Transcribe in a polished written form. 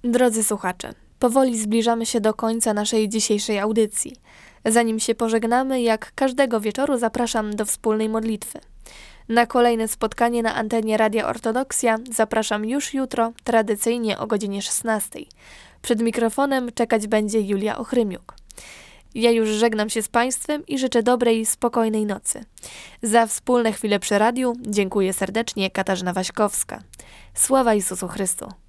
Drodzy słuchacze, powoli zbliżamy się do końca naszej dzisiejszej audycji. Zanim się pożegnamy, jak każdego wieczoru zapraszam do wspólnej modlitwy. Na kolejne spotkanie na antenie Radia Ortodoksja zapraszam już jutro, tradycyjnie o godzinie 16. Przed mikrofonem czekać będzie Julia Ochrymiuk. Ja już żegnam się z Państwem i życzę dobrej, spokojnej nocy. Za wspólne chwile przy radiu dziękuję serdecznie Katarzyna Waśkowska. Sława Jezusu Chrystu!